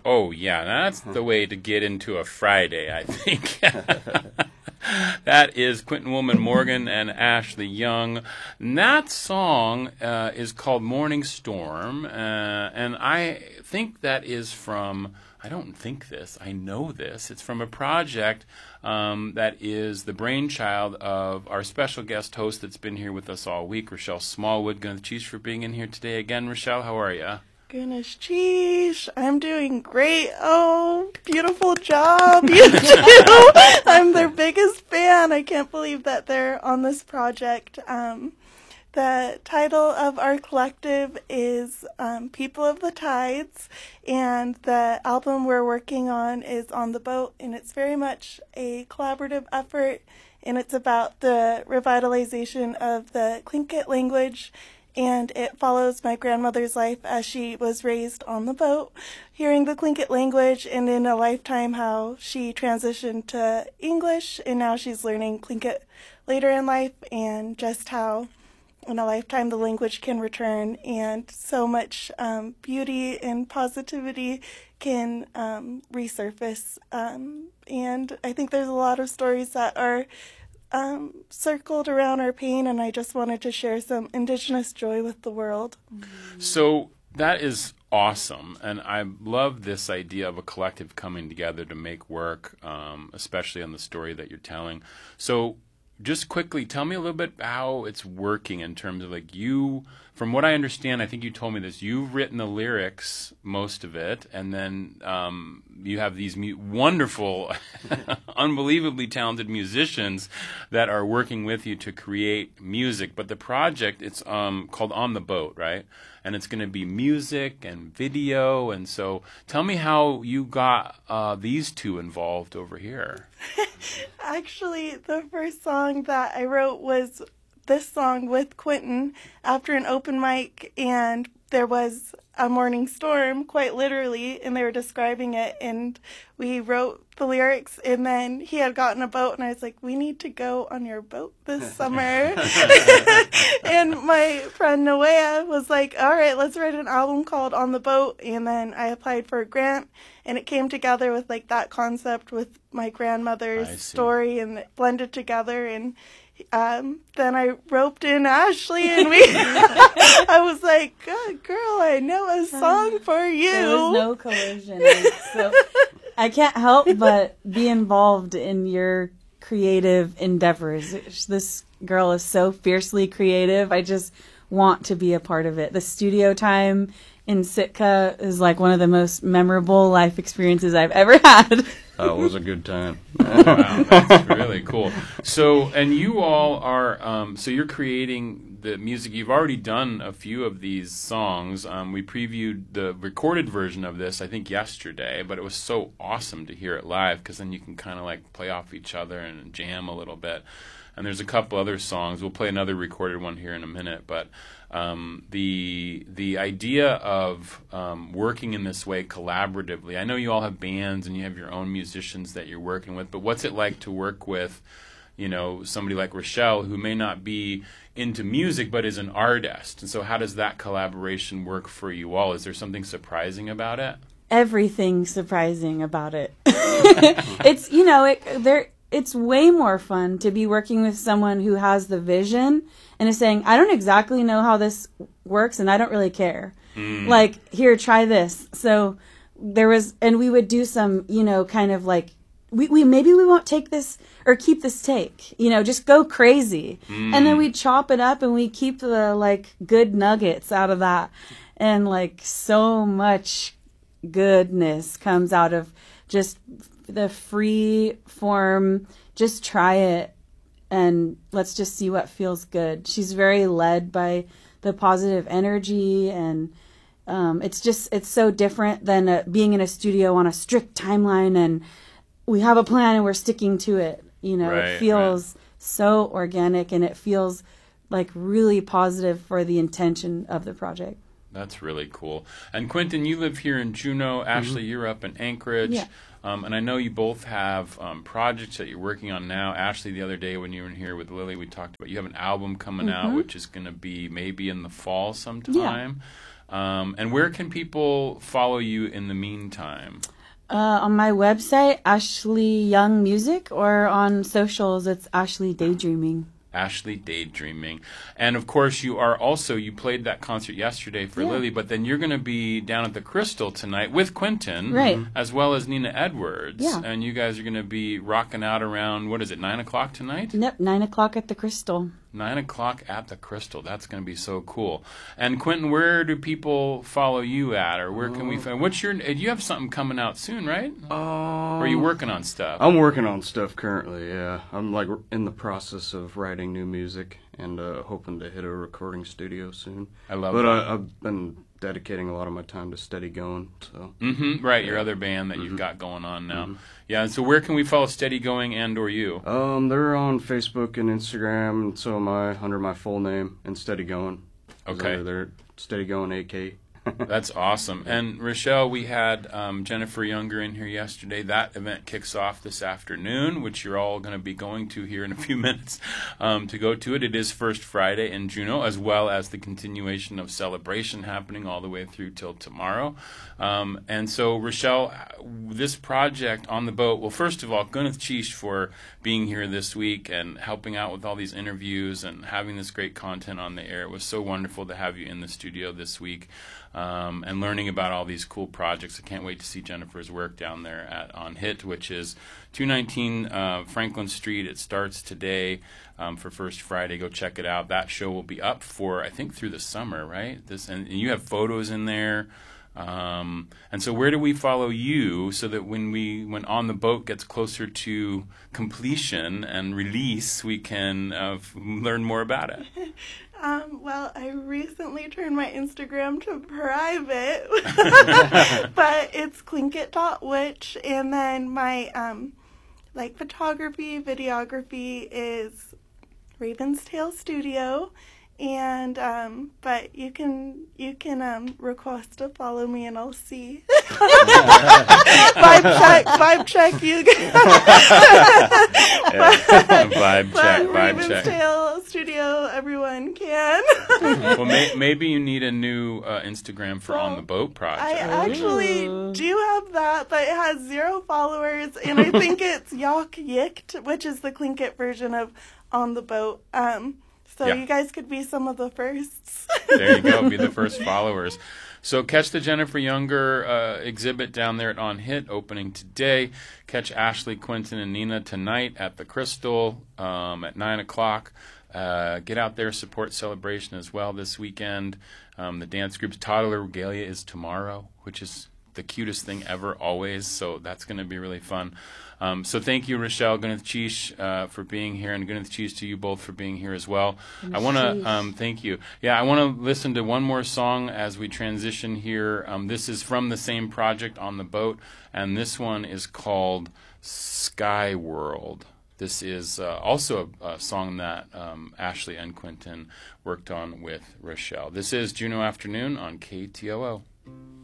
Oh, yeah, that's the way to get into a Friday, I think. That is Quentin Woolman Morgan and Ashley Young. And that song is called Morning Storm, and I think that is from, I don't think this, I know this. It's from a project that is the brainchild of our special guest host that's been here with us all week, Rochelle Smallwood. Goodness, cheese for being in here today again. Rochelle, how are you? Goodness, cheese. I'm doing great. Oh, beautiful job, you two. I'm their biggest fan. I can't believe that they're on this project. The title of our collective is People of the Tides, and the album we're working on is On the Boat, and it's very much a collaborative effort, and it's about the revitalization of the Tlingit language, and it follows my grandmother's life as she was raised on the boat, hearing the Tlingit language, and in a lifetime how she transitioned to English, and now she's learning Tlingit later in life, and just how in a lifetime the language can return, and so much beauty and positivity can resurface. And I think there's a lot of stories that are circled around our pain, and I just wanted to share some Indigenous joy with the world. So that is awesome, and I love this idea of a collective coming together to make work, especially on the story that you're telling. So just quickly, tell me a little bit how it's working in terms of, like, you, from what I understand, I think you told me this, you've written the lyrics, most of it, and then you have these wonderful, unbelievably talented musicians that are working with you to create music. But the project, it's called On the Boat, right? And it's going to be music and video. And so tell me how you got these two involved over here. Actually, the first song that I wrote was this song with Quentin after an open mic, and there was a morning storm, quite literally, and they were describing it, and we wrote the lyrics, and then he had gotten a boat, and I was like, we need to go on your boat this summer. And my friend Noea was like, all right, let's write an album called On the Boat, and then I applied for a grant, and it came together with, like, that concept with my grandmother's story, and it blended together, and then I roped in Ashley, and I was like, good girl, I know a song for you. There was no collision. So I can't help but be involved in your creative endeavors. This girl is so fiercely creative. I just want to be a part of it. The studio time in Sitka is like one of the most memorable life experiences I've ever had. Oh, it was a good time. Wow, that's really cool. So, and you all are, so you're creating the music. You've already done a few of these songs. We previewed the recorded version of this, I think, yesterday, but it was so awesome to hear it live, because then you can kind of like play off each other and jam a little bit. And there's a couple other songs. We'll play another recorded one here in a minute, but the idea of working in this way collaboratively. I know you all have bands and you have your own musicians that you're working with, but what's it like to work with, you know, somebody like Rochelle, who may not be into music but is an artist? And so how does that collaboration work for you all? Is there something surprising about it? Everything surprising about it. It's, you know, it's way more fun to be working with someone who has the vision and is saying, I don't exactly know how this works and I don't really care. Like, here, try this. So there was, and we would do some, you know, kind of like, we maybe we won't take this or keep this take, you know, just go crazy. And then we chop it up and we keep the, like, good nuggets out of that. And, like, so much goodness comes out of just the free form, just try it and let's just see what feels good. She's very led by the positive energy, and it's so different than being in a studio on a strict timeline and we have a plan and we're sticking to it. You know, it feels so organic, and it feels like really positive for the intention of the project. That's really cool. And Quentin, you live here in Juneau. Ashley, you're up in Anchorage. Yeah. And I know you both have projects that you're working on now. Ashley, the other day when you were in here with Lily, we talked about you have an album coming out, which is going to be maybe in the fall sometime. And where can people follow you in the meantime? On my website, Ashley Young Music, or on socials, it's Ashley Daydreaming. Ashley Daydreaming. And of course, you played that concert yesterday for Lily, but then you're going to be down at the Crystal tonight with Quentin, right, as well as Nina Edwards. Yeah. And you guys are going to be rocking out around, 9 o'clock tonight? Yep, 9 o'clock at the Crystal. 9 o'clock at the Crystal. That's going to be so cool. And Quentin, where do people follow you at, or where can we find? You have something coming out soon, right? Or are you working on stuff? I'm working on stuff currently. Yeah, I'm like in the process of writing new music and hoping to hit a recording studio soon. I love that. But I've been dedicating a lot of my time to Steady Going. So. Right, your other band that you've got going on now. Yeah, and so where can we follow Steady Going and or you? They're on Facebook and Instagram, and so am I, under my full name, and Steady Going. Okay. They're Steady Going AK. That's awesome. And Rochelle, we had Jennifer Younger in here yesterday. That event kicks off this afternoon, which you're all going to be going to here in a few minutes to go to it. It is First Friday in Juneau, as well as the continuation of celebration happening all the way through till tomorrow. And so, Rochelle, this project On the Boat, well, first of all, Gwyneth Cheesh for being here this week and helping out with all these interviews and having this great content on the air. It was so wonderful to have you in the studio this week. And learning about all these cool projects. I can't wait to see Jennifer's work down there on HIT, which is 219 Franklin Street. It starts today for First Friday. Go check it out. That show will be up for, I think, through the summer, right? And you have photos in there. And so where do we follow you so that when On the Boat gets closer to completion and release, we can learn more about it? Well, I recently turned my Instagram to private, but it's Clinkit.witch, and then my photography, videography is Raven's Tail Studio, and but you can request to follow me and I'll see. vibe check you guys. Raven's Tail Studio, everyone can. Well, maybe you need a new Instagram for On the Boat project. I actually do have that, but it has 0 followers, and I think it's Yok Yikt, which is the Clinkit version of On the Boat. So you guys could be some of the firsts. There you go, be the first followers. So catch the Jennifer Younger exhibit down there at On HIT, opening today. Catch Ashley, Quentin, and Nina tonight at the Crystal at 9 o'clock. Get out there, support Celebration as well this weekend. The dance group's Toddler Regalia is tomorrow, which is the cutest thing ever, always. So that's going to be really fun. So thank you, Rochelle, Gwyneth Cheesh, for being here, and Gwyneth Cheesh to you both for being here as well. I want to thank you. Yeah, I want to listen to one more song as we transition here. This is from the same project, On the Boat, and this one is called Sky World. This is also a song that Ashley and Quentin worked on with Rochelle. This is Juneau Afternoon on KTOO.